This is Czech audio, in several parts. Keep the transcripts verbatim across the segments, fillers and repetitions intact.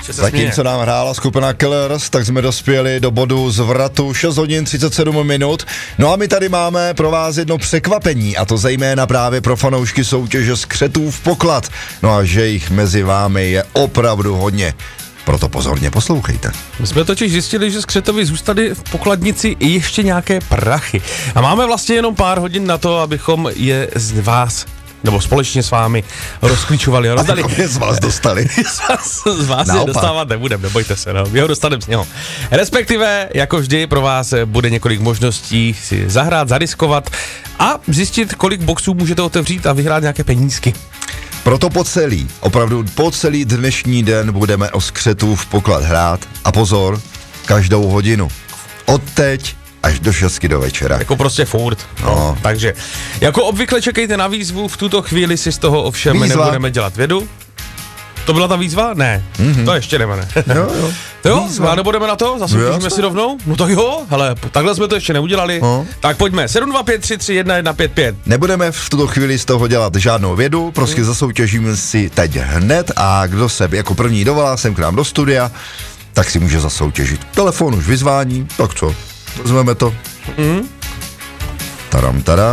Zatímco nám hrála skupina Killers, tak jsme dospěli do bodu zvratu šest hodin třicet sedm minut. No a my tady máme pro vás jedno překvapení, a to zejména právě pro fanoušky soutěže Skřetův poklad. No a že jich mezi vámi je opravdu hodně. Proto pozorně poslouchejte. My jsme totiž zjistili, že Skřetovi zůstaly v pokladnici i ještě nějaké prachy. A máme vlastně jenom pár hodin na to, abychom je z vás, nebo společně s vámi, rozklíčovali a rozdali. A z vás dostali. z vás, z vás je dostávat nebudeme, nebojte se, no. My ho dostaneme z něho. Respektive, jako vždy, pro vás bude několik možností si zahrát, zariskovat a zjistit, kolik boxů můžete otevřít a vyhrát nějaké penízky. Proto po celý, opravdu po celý dnešní den budeme o Skřetův poklad hrát. A pozor, každou hodinu. Od teď až do šestky do večera. Jako prostě furt. No. No. Takže, jako obvykle čekejte na výzvu, v tuto chvíli si z toho ovšem výzva. Nebudeme dělat vědu. To byla ta výzva? Ne, mm-hmm. To ještě jdeme, ne? Jo, jo. Jo, a nebudeme na to? Zasoutěžíme si rovnou? No tak jo, hele, takhle jsme to ještě neudělali. No. Tak pojďme, sedm dva pět tři tři jedna jedna pět pět. Nebudeme v tuto chvíli z toho dělat žádnou vědu, prostě mm. zasoutěžíme si teď hned a kdo se jako první dovolá sem k nám do studia, tak si může zasoutěžit. Telefon už vyzvání, tak co, vezmeme to. Mm. Taram, tada.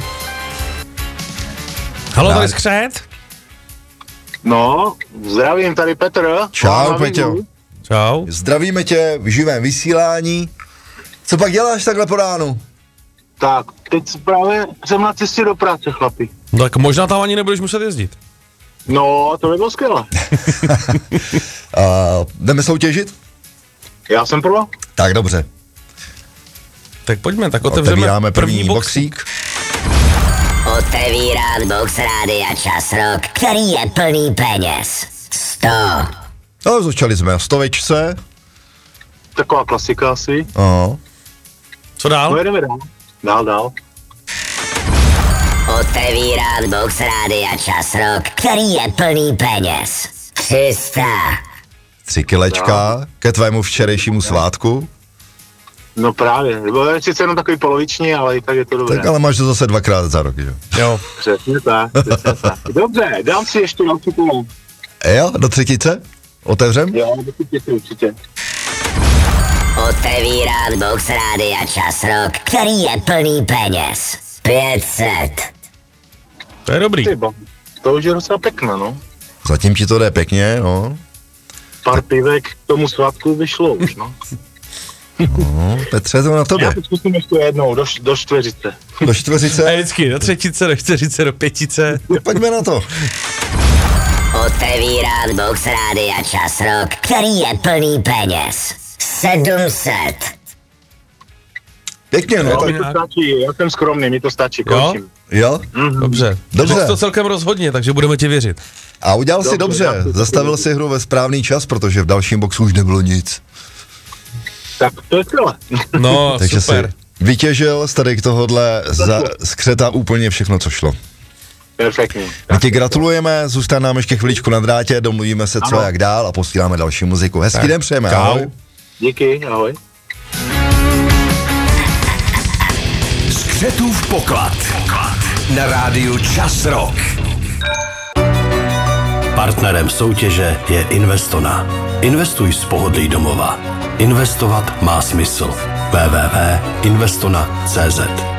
Halo, tady Skřet? No, zdravím, tady Petr. Čau, Peťo. Čau. Zdravíme tě v živém vysílání. Co pak děláš takhle po ránu? Tak, teď právě jsem na cestě do práce, chlapi. No, tak možná tam ani nebudeš muset jezdit. No, to by bylo skvělé. Jdeme soutěžit? Já jsem pro. Tak dobře. Tak pojďme, tak otevřeme první, první boxík. boxík. Otevírám box Rádia Čas Rock, který je plný peněz. sto. No, začali jsme na stovečce. Taková klasika asi. Aha. Co dál? No, jedeme dál. Dál, dál. Otevírám box Rádia Čas Rock, který je plný peněz. tři sta. Tři kilečka no. Ke tvému včerejšímu svátku. No právě, bylo sice jenom takový poloviční, ale i tak je to dobré. Tak ale máš to zase dvakrát za rok, že? Jo. Přesně tak, přesně tak. Dobře, dám si ještě další kolo. Jo, do třetice? Otevřem? Jo, do třetice určitě. Otevírám box Rádia Čas Rock, který je plný peněz. pět set. To je dobrý. Tyba, to už je docela pěkné, no. Zatím ti to jde pěkně, no. Pár pivek k tomu svátku vyšlo už, no. No, Petře, to na tobě. Já to zkusím ještě jednou, do, do čtveřice. Do čtveřice? A vždycky, do třetice, do čtveřice, do pětice. Pojďme na to. Otevírám box Rádia Čas Rock, který je plný peněz. sedm set. Pěkně, no. Jo, Tak... mi to stačí, já jsem skromný, mi to stačí, končím. Jo? Mm-hmm. Dobře. Dobře. Dobře. To celkem rozhodně, takže budeme ti věřit. A udělal dobře, si dobře, dobře. zastavil si hru ve správný čas, protože v dalším boxu už nebylo nic. Tak to je celé. No, Takže super. si vytěžil z tady k tohohle za Skřeta úplně všechno, co šlo. Perfektní. My ti gratulujeme, zůstaň nám ještě chviličku na drátě, domluvíme se co ano. jak dál a posíláme další muziku. Hezký tak. den přejeme, Čau. ahoj. Díky, ahoj. Skřetův poklad na rádiu Čas Rock. Partnerem soutěže je Investona. Investuj z pohodlí domova. Investovat má smysl. w w w tečka investona tečka c z